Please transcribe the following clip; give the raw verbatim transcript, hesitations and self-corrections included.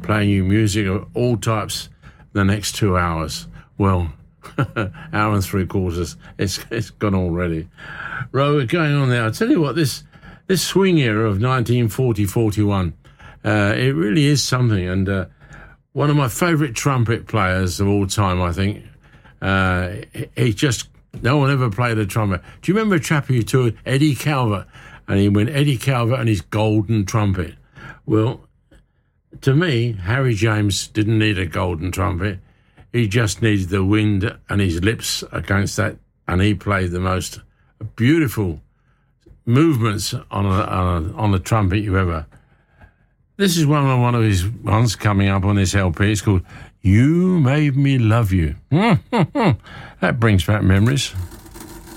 playing you music of all types the next two hours. Well, hour and three quarters, it's it's gone already. Right, we're going on now. I'll tell you what, this this swing era of nineteen forty forty-one, uh, it really is something. And uh, one of my favourite trumpet players of all time, I think, uh, he just, no one ever played a trumpet. Do you remember a chap who toured, Eddie Calvert? And he went Eddie Calvert and his golden trumpet. Well, to me, Harry James didn't need a golden trumpet. He just needed the wind and his lips against that, and he played the most beautiful movements on a, on a, on the trumpet you ever. This is one of one of his ones coming up on this L P. It's called "You Made Me Love You." That brings back memories.